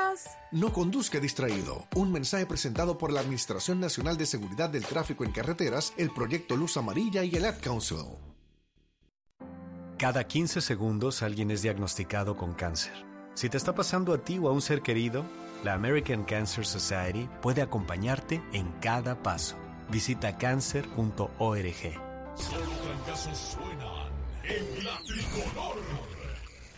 más. No conduzca distraído. Un mensaje presentado por la Administración Nacional de Seguridad del Tráfico en Carreteras, el Proyecto Luz Amarilla y el Ad Council. Cada 15 segundos alguien es diagnosticado con cáncer. Si te está pasando a ti o a un ser querido, la American Cancer Society puede acompañarte en cada paso. Visita cancer.org. Solo fracasos suenan en la tricolor.